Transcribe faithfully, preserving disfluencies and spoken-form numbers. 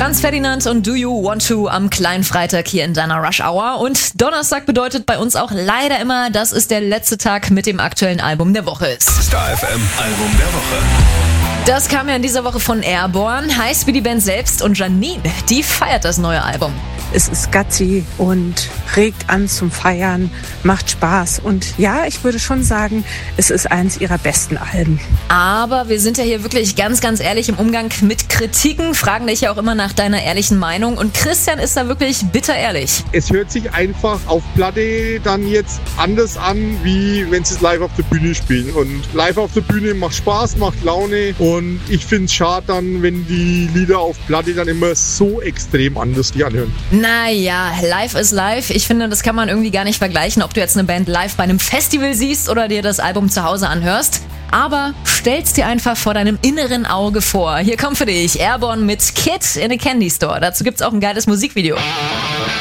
Franz Ferdinand und Do You Want To am kleinen Freitag hier in deiner Rush Hour. Und Donnerstag bedeutet bei uns auch leider immer, dass es der letzte Tag mit dem aktuellen Album der Woche ist. Star F M Album der Woche. Das kam ja in dieser Woche von Airborne, heißt wie die Band selbst, und Janine, die feiert das neue Album. Es ist gutsy und regt an zum Feiern, macht Spaß. Und ja, ich würde schon sagen, es ist eins ihrer besten Alben. Aber wir sind ja hier wirklich ganz, ganz ehrlich im Umgang mit Kritiken, fragen dich ja auch immer nach deiner ehrlichen Meinung. Und Christian ist da wirklich bitter ehrlich. Es hört sich einfach auf Platte dann jetzt anders an, wie wenn sie es live auf der Bühne spielen. Und live auf der Bühne macht Spaß, macht Laune. Und ich finde es schade dann, wenn die Lieder auf Platte dann immer so extrem anders die anhören. Naja, live ist live. Ich finde, das kann man irgendwie gar nicht vergleichen, ob du jetzt eine Band live bei einem Festival siehst oder dir das Album zu Hause anhörst. Aber stell's dir einfach vor deinem inneren Auge vor. Hier kommt für dich Airborne mit Kid in a Candy Store. Dazu gibt's auch ein geiles Musikvideo.